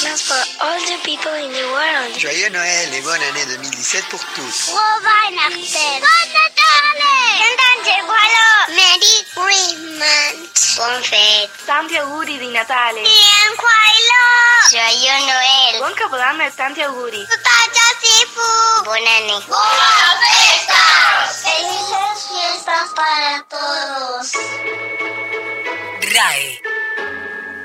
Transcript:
Christmas for all the people in the world. Joyeux Noël et bonne année 2017 pour tous. Buon Weihnachten. Buon Natale. Cantante Gualo. Merry Christmas. Buon fete. Tanti auguri di Natale. Bien Quailo. Joyeux Noël. Buon Capodanno e tanti auguri. Tutta Sifu. Buon anno.